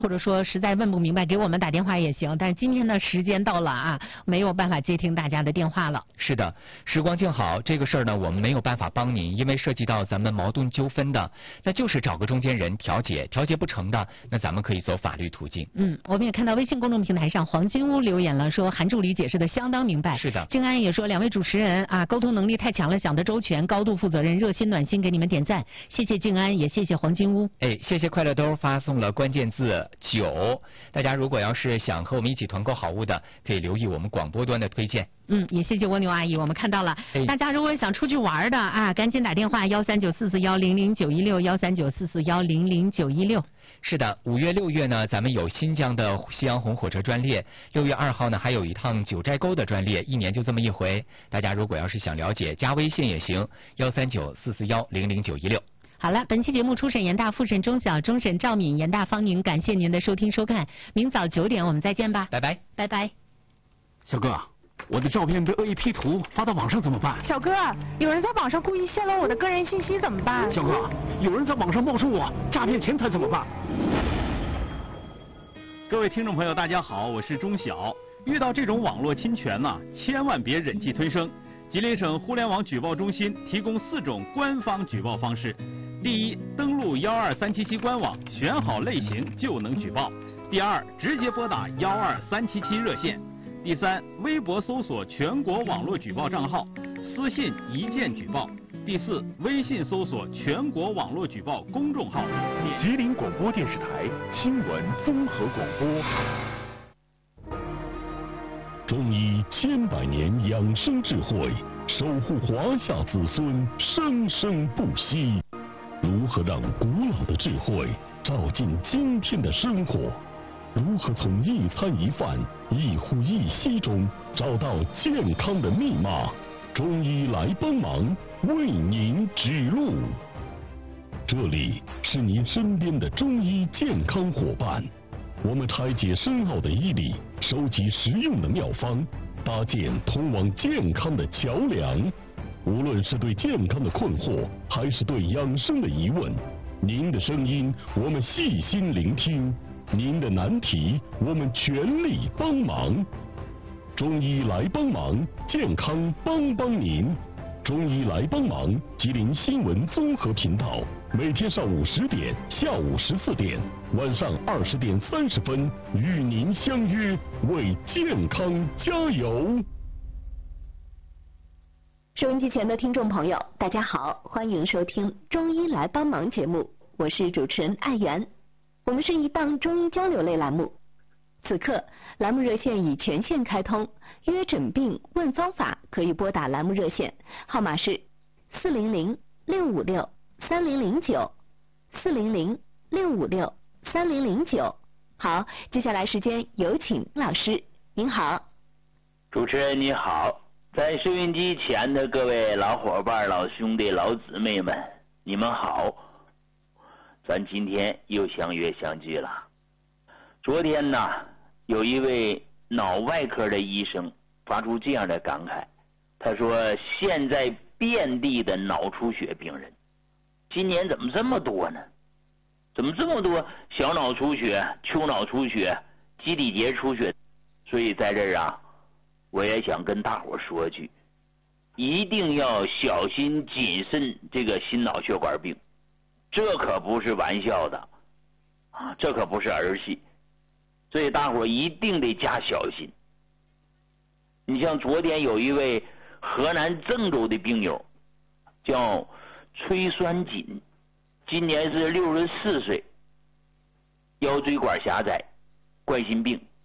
或者说实在问不明白，给我们打电话也行。但是今天的时间到了啊，没有办法接听大家的电话了。 是的，时光静好，这个事儿呢，我们没有办法帮您，因为涉及到咱们矛盾纠纷的，那就是找个中间人调解，调解不成的，那咱们可以走法律途径。 我们也看到微信公众平台上黄金屋留言了，说韩助理解释的相当明白。 是的。 静安也说两位主持人啊，沟通能力太强了，想得周全，高度负责任，热心暖心，给你们点赞，谢谢静安，也谢谢黄金屋。 谢谢快乐兜发送了关键字9，大家如果要是想和我们一起团购好物的，可以留意我们广播端的推荐。 也谢谢蜗牛阿姨，我们看到了。大家如果想出去玩的啊，赶紧打电话13944100916，13944100916。 是的，5月6月呢，咱们有新疆的夕阳红火车专列，6月2号呢还有一趟九寨沟的专列，一年就这么一回。大家如果要是想了解，加微信也行，13944100916。 好了，本期节目初审严大，复审中小，终审赵敏、严大、方宁，感谢您的收听收看，明早9点我们再见吧， 拜拜， 拜拜。 小哥，我的照片被恶意 P 图发到网上怎么办？ 小哥，有人在网上故意泄露我的个人信息怎么办？ 小哥，有人在网上冒充我诈骗钱财怎么办？ 各位听众朋友，大家好，我是钟晓。遇到这种网络侵权呢，千万别忍气吞声。吉林省互联网举报中心提供4种官方举报方式：第一，登录12377官网，选好类型就能举报；第二，直接拨打12377热线；第三，微博搜索全国网络举报账号，私信一键举报；第四，微信搜索全国网络举报公众号。 吉林广播电视台新闻综合广播。中医千百年养生智慧，守护华夏子孙生生不息。如何让古老的智慧照进今天的生活？如何从一餐一饭、一呼一吸中找到健康的密码？中医来帮忙，为您指路。这里是您身边的中医健康伙伴。我们拆解深奥的医理，收集实用的妙方，搭建通往健康的桥梁。无论是对健康的困惑，还是对养生的疑问，您的声音我们细心聆听，您的难题我们全力帮忙。中医来帮忙，健康帮帮您。中医来帮忙，吉林新闻综合频道，每天上午10点、下午14点、晚上20点30分，与您相约，为健康加油。 收音机前的听众朋友，大家好，欢迎收听《中医来帮忙》节目，我是主持人艾媛。我们是一档中医交流类栏目。此刻，栏目热线已全线开通，约诊病问方法可以拨打栏目热线，号码是400-656-3009，400-656-3009。好，接下来时间有请老师，您好。 主持人你好，在收音机前的各位老伙伴、老兄弟、老姊妹们，你们好，咱今天又相约相聚了。昨天呢，有一位脑外科的医生发出这样的感慨，他说现在遍地的脑出血病人，今年怎么这么多呢？怎么这么多小脑出血、丘脑出血、基底节出血？所以在这儿啊，我也想跟大伙说句，一定要小心谨慎这个心脑血管病，这可不是玩笑的啊，这可不是儿戏。所以大伙一定得加小心。你像昨天有一位河南郑州的病友叫崔酸锦，今年是64岁，腰椎管狭窄，冠心病，